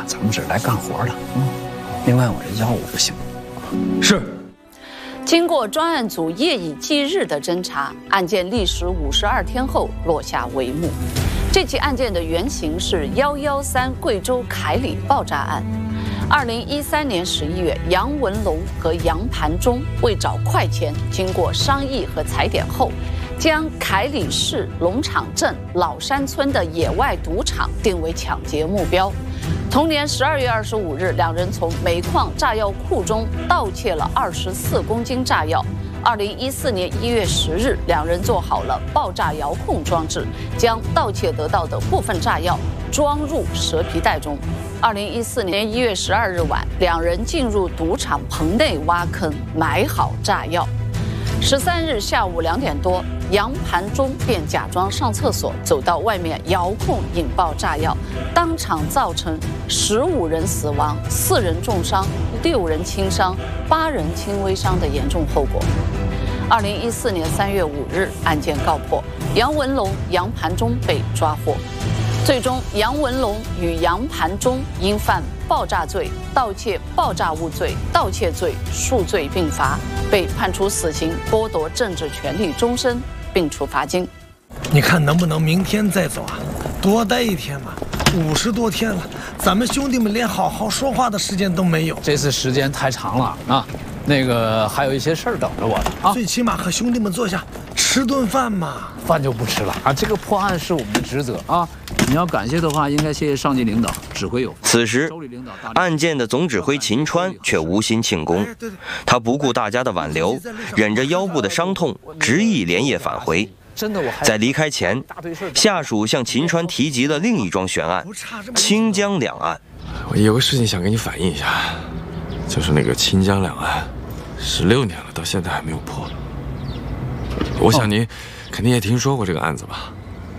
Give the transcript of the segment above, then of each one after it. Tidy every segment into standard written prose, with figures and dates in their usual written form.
咱们这儿来干活的。另外，我这药物不行。是。 经过专案组夜以继日的侦查，案件历时52天后落下帷幕。这起案件的原型是113贵州凯里爆炸案。2013年11月，杨文龙和杨盘中为找快钱，经过商议和踩点后，将凯里市龙场镇老山村的野外赌场定为抢劫目标。同年12月25日，两人从煤矿炸药库中盗窃了24公斤炸药。2014年1月10日，两人做好了爆炸遥控装置，将盗窃得到的部分炸药装入蛇皮袋中。2014年1月12日晚，两人进入赌场棚内挖坑，埋好炸药。13日下午2点多，杨盘中便假装上厕所，走到外面遥控引爆炸药，当场造成15人死亡、4人重伤、6人轻伤、8人轻微伤的严重后果。2014年3月5日，案件告破，杨文龙、杨盘中被抓获。最终，杨文龙与杨盘中因犯爆炸罪、盗窃爆炸物罪、盗窃罪数罪并罚，被判处死刑，剥夺政治权利终身，并处罚金。 你看能不能明天再走啊？多待一天嘛，50多天了，咱们兄弟们连好好说话的时间都没有。 这次时间太长了啊，那个还有一些事儿等着我呢啊。 最起码和兄弟们坐下吃顿饭嘛。 饭就不吃了啊，这个破案是我们的职责啊。你要感谢的话，应该谢谢上级领导指挥有。 此时，案件的总指挥秦川却无心庆功，他不顾大家的挽留，忍着腰部的伤痛，执意连夜返回。在离开前，下属向秦川提及了另一桩悬案——清江两案。 我有个事情想跟你反映一下，就是那个清江两案，16年了，到现在还没有破。我想您肯定也听说过这个案子吧？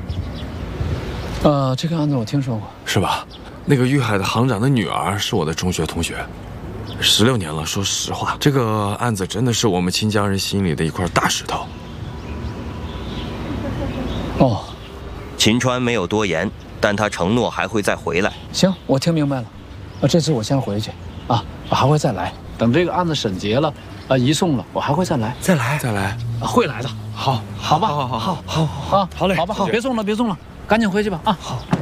这个案子我听说过， 是吧？那个遇害的行长的女儿是我的中学同学，16年了。说实话，这个案子真的是我们清江人心里的一块大石头。 哦， 秦川没有多言，但他承诺还会再回来。 行，我听明白了。这次我先回去啊，我还会再来。等这个案子审结了，移送了，我还会再来。 再来， 会来的。好吧，好啊，好嘞，好吧，别送了，别送了。赶紧回去吧啊！好。